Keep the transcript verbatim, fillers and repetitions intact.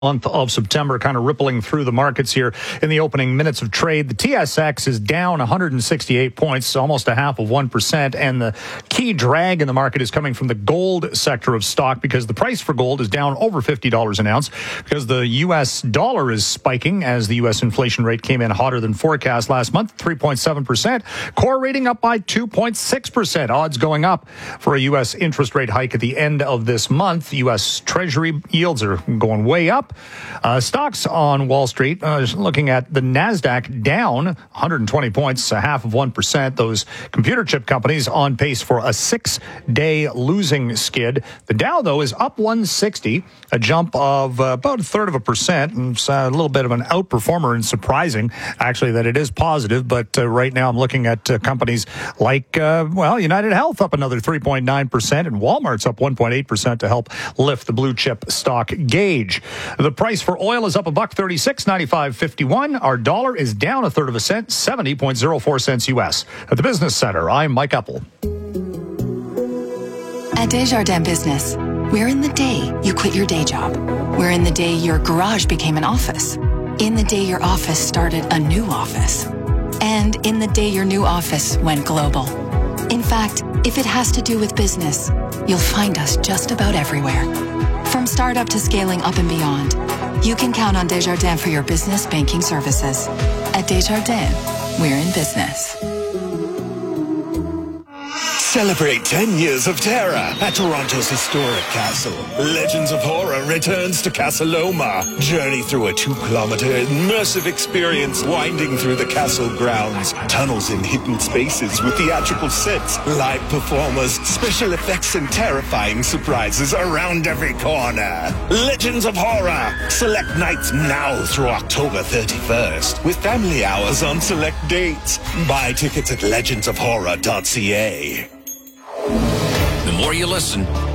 month of September, kind of rippling through the markets here in the opening minutes of trade. The T S X is down one hundred sixty-eight points, almost a half of one percent, and the key drag in the market is coming from the gold sector of stock because the price for gold is down over fifty dollars an ounce because the U S dollar is spiking as the U S inflation rate came in hotter than forecast last month, three point seven percent. Core rating up by two point six percent. Odds going up for a U S interest rate hike at the end of this month. U S Treasury yields are going way up. Uh, stocks on Wall Street, uh, looking at the NASDAQ down one hundred twenty points, a half of one percent. Those computer chip companies on pace for a six-day losing skid. The Dow, though, is up one hundred sixty, a jump of uh, about a third of a percent. And it's a little bit of an outperformer and surprising, actually, that it is positive. But uh, right now I'm looking at uh, companies like, uh, well, United Health up another three point nine percent, and Walmart's up one point eight percent to help lift the blue chip stock gauge. The price for oil is up a buck thirty-six, ninety-five fifty-one. Our dollar is down a third of a cent, seventy point zero four cents U S. At the Business Center, I'm Mike Epple. At Desjardins Business, we're in the day you quit your day job. We're in the day your garage became an office. In the day your office started a new office. And in the day your new office went global. In fact, if it has to do with business, you'll find us just about everywhere. From startup to scaling up and beyond, you can count on Desjardins for your business banking services. At Desjardins, we're in business. Celebrate ten years of terror at Toronto's historic castle. Legends of Horror returns to Casa Loma. Journey through a two-kilometer immersive experience winding through the castle grounds. Tunnels in hidden spaces with theatrical sets, live performers, special effects, and terrifying surprises around every corner. Legends of Horror. Select nights now through October thirty-first with family hours on select dates. Buy tickets at legends of horror dot c a. The more you listen,